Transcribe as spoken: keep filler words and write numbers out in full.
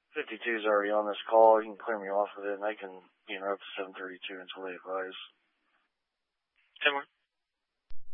fifty-two's already on this call. You can clear me off of it, and I can be interrupted at seven thirty-two until they advise. ten more.